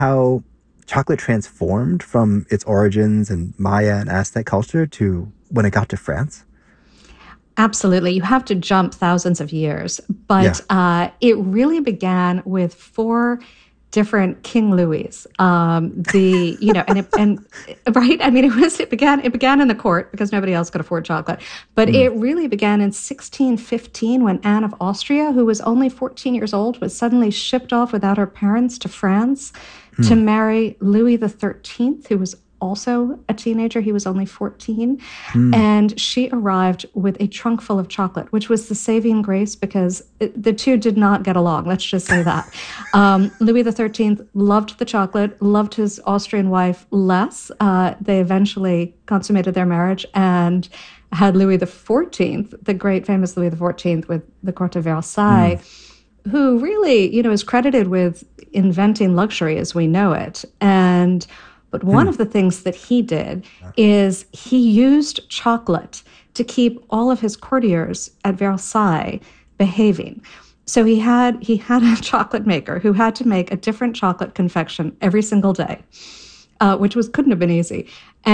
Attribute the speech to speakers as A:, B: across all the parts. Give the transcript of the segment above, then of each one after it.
A: how chocolate transformed from its origins in Maya and Aztec culture to when it got to France?
B: Absolutely. You have to jump thousands of years. But
A: Yeah.
B: it really began with four different King Louis. And right. I mean, it began in the court because nobody else could afford chocolate. But
A: Mm,
B: it really began in 1615 when Anne of Austria, who was only 14 years old, was suddenly shipped off without her parents to France to
A: mm,
B: marry Louis the 13th, who was also a teenager. He was only 14.
A: mm.
B: And she arrived with a trunk full of chocolate, which was the saving grace because the two did not get along. Let's just say that. Louis the 13th loved the chocolate, loved his Austrian wife less. They eventually consummated their marriage and had Louis the 14th, the great famous Louis the 14th with the court of Versailles,
A: Mm,
B: who really, is credited with inventing luxury as we know it. But one
A: mm.
B: of the things that he did is he used chocolate to keep all of his courtiers at Versailles behaving. So he had a chocolate maker who had to make a different chocolate confection every single day, which was couldn't have been easy.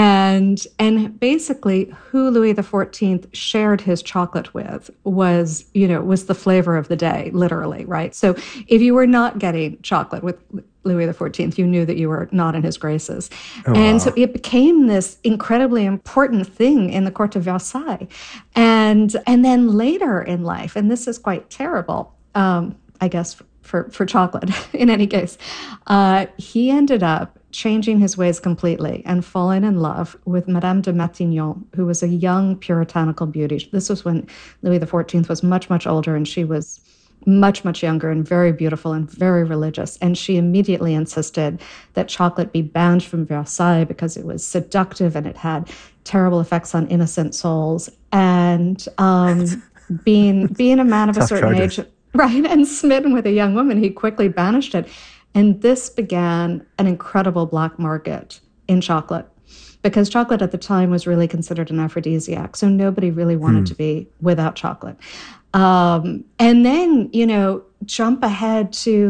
B: And basically, who Louis the 14th shared his chocolate with was the flavor of the day, literally, right? So if you were not getting chocolate with Louis the 14th, you knew that you were not in his graces.
A: Oh,
B: And so
A: wow.
B: it became this incredibly important thing in the court of Versailles. And then later in life, and this is quite terrible, I guess for chocolate in any case, he ended up changing his ways completely and falling in love with Madame de Matignon, who was a young puritanical beauty. This was when Louis the 14th was much, much older, and she was much, much younger and very beautiful and very religious. And she immediately insisted that chocolate be banned from Versailles because it was seductive and it had terrible effects on innocent souls. And being a man of a
A: Tough
B: certain age,
A: charges.
B: right, and smitten with a young woman, he quickly banished it. And this began an incredible black market in chocolate because chocolate at the time was really considered an aphrodisiac. So nobody really wanted
A: Mm.
B: to be without chocolate. And then, jump ahead to